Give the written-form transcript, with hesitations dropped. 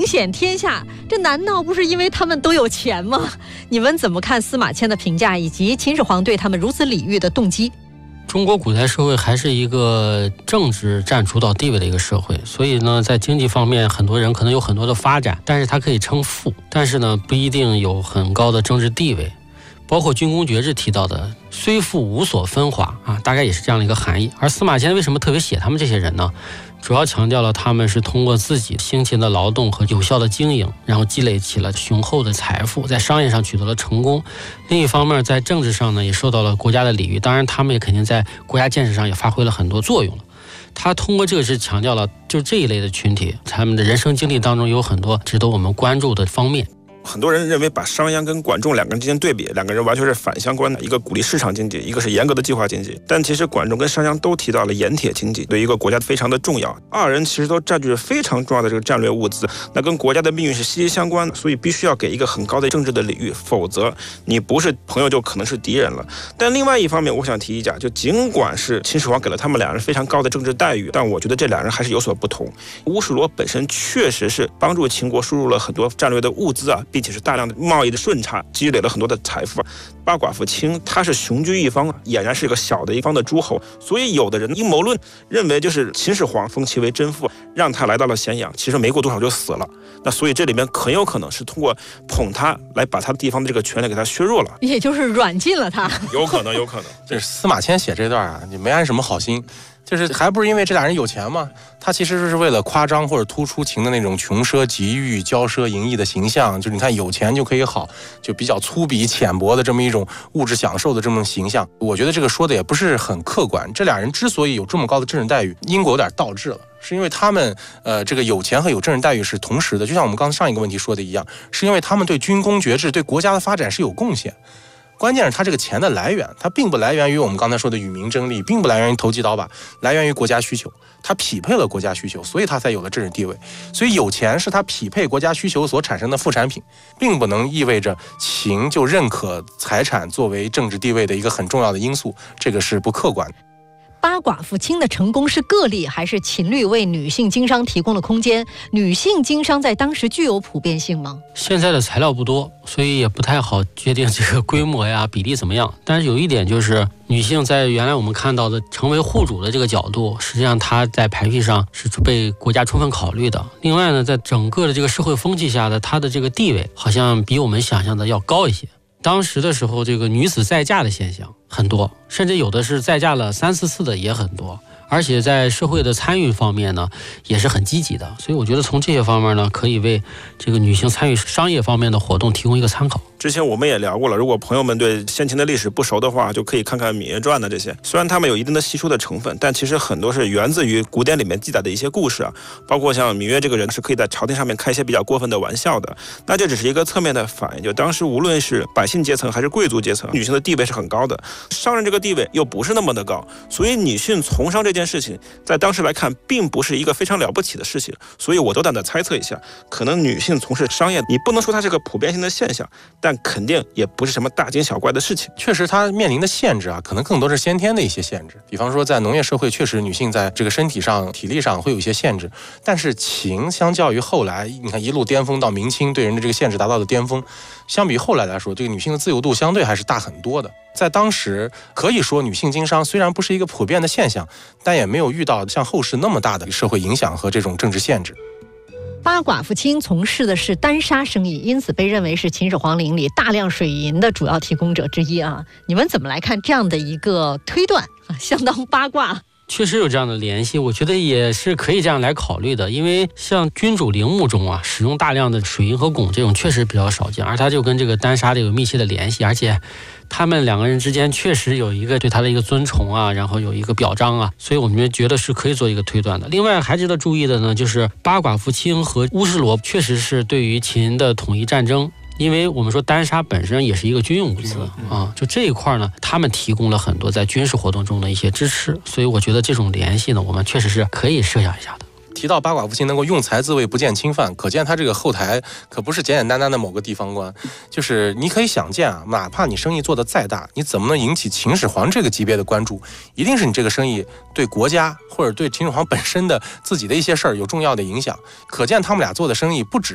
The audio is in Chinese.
显天下，这难道不是因为他们都有钱吗？你们怎么看司马迁的评价，以及秦始皇对他们如此礼遇的动机？ 中国古代社会还是一个政治占主导地位的一个社会，所以呢，在经济方面，很多人可能有很多的发展，但是他可以称富，但是呢，不一定有很高的政治地位。包括军功爵制提到的虽富无所分华啊，大概也是这样的一个含义。而司马迁为什么特别写他们这些人呢？主要强调了他们是通过自己辛勤的劳动和有效的经营，然后积累起了雄厚的财富，在商业上取得了成功。另一方面，在政治上呢，也受到了国家的礼遇，当然他们也肯定在国家建设上也发挥了很多作用了。他通过这个是强调了就这一类的群体，他们的人生经历当中有很多值得我们关注的方面。 很多人认为把商鞅跟管仲两个人之间对比，两个人完全是反相关的，一个鼓励市场经济，一个是严格的计划经济。但其实管仲跟商鞅都提到了盐铁经济对一个国家非常的重要，二人其实都占据着非常重要的这个战略物资，那跟国家的命运是息息相关的，所以必须要给一个很高的政治的礼遇，否则你不是朋友就可能是敌人了。但另外一方面，我想提一下，就尽管是秦始皇给了他们两人非常高的政治待遇，但我觉得这两人还是有所不同。乌士罗本身确实是帮助秦国输入了很多战略的物资啊，并且是大量的贸易的顺差，积累了很多的财富。八寡妇卿他是雄居一方，俨然是一个小的一方的诸侯，所以有的人阴谋论认为就是秦始皇封其为真父，让他来到了咸阳，其实没过多少就死了。那所以这里面很有可能是通过捧他来把他的地方的这个权力给他削弱了， 也就是软禁了他。 有可能。 就是司马迁写这段啊，你没安什么好心。就是还不是因为这俩人有钱吗？他其实是为了夸张或者突出秦的那种穷奢极欲、骄奢淫逸的形象，就是你看有钱就可以好，就比较粗鄙浅薄的这么一种物质享受的这么形象。我觉得这个说的也不是很客观。这俩人之所以有这么高的政治待遇，因果有点倒置了，是因为他们这个有钱和有政治待遇是同时的，就像我们刚才上一个问题说的一样，是因为他们对军功爵制、对国家的发展是有贡献。关键是他这个钱的来源，它并不来源于我们刚才说的与民争利，并不来源于投机倒把，来源于国家需求。他匹配了国家需求，所以他才有了政治地位。所以有钱是他匹配国家需求所产生的副产品，并不能意味着秦就认可财产作为政治地位的一个很重要的因素，这个是不客观的。 八寡妇卿的成功是个例，还是秦律为女性经商提供了空间？女性经商在当时具有普遍性吗？ 现在的材料不多，所以也不太好决定这个规模呀、比例怎么样。但是有一点就是，女性在原来我们看到的成为户主的这个角度，实际上她在排序上是被国家充分考虑的。另外呢，在整个的这个社会风气下的她的这个地位，好像比我们想象的要高一些。当时的时候，这个女子再嫁的现象很多，甚至有的是再嫁了3、4次的也很多，而且在社会的参与方面呢，也是很积极的。所以我觉得从这些方面呢，可以为这个女性参与商业方面的活动提供一个参考。 之前我们也聊过了，如果朋友们对先秦的历史不熟的话，就可以看看《芈月传》的这些。虽然他们有一定的戏说的成分，但其实很多是源自于古典里面记载的一些故事啊，包括像芈月这个人是可以在朝廷上面开一些比较过分的玩笑的。那这只是一个侧面的反应，就当时无论是百姓阶层还是贵族阶层，女性的地位是很高的，商人这个地位又不是那么的高，所以女性从商这件事情在当时来看并不是一个非常了不起的事情。所以我斗胆的猜测一下，可能女性从事商业，你不能说它是个普遍性的现象，但肯定也不是什么大惊小怪的事情。 确实它面临的限制啊，可能更多是先天的一些限制。比方说在农业社会，确实女性在这个身体上体力上会有一些限制，但是秦相较于后来你看一路巅峰到明清，对人的这个限制达到了巅峰，相比后来来说，这个女性的自由度相对还是大很多的。在当时可以说女性经商虽然不是一个普遍的现象，但也没有遇到像后世那么大的社会影响和这种政治限制。 八寡妇卿从事的是单纱生意，因此被认为是秦始皇陵里大量水银的主要提供者之一啊。你们怎么来看这样的一个推断啊？相当八卦。 确实有这样的联系，我觉得也是可以这样来考虑的。因为像君主陵墓中啊，使用大量的水银和汞这种确实比较少见，而它就跟这个单纱有密切的联系，而且他们两个人之间确实有一个对他的一个尊崇啊，然后有一个表彰啊，所以我们觉得是可以做一个推断的。另外还值得注意的呢，就是八寡妇卿和乌士罗确实是对于秦的统一战争，因为我们说单纱本身也是一个军用物资啊，就这一块呢，他们提供了很多在军事活动中的一些支持，所以我觉得这种联系呢，我们确实是可以设想一下的。 提到八寡妇卿能够用财自卫不见侵犯，可见他这个后台可不是简简单单的某个地方官，就是你可以想见啊，哪怕你生意做得再大，你怎么能引起秦始皇这个级别的关注？一定是你这个生意对国家或者对秦始皇本身的自己的一些事儿有重要的影响。可见他们俩做的生意不只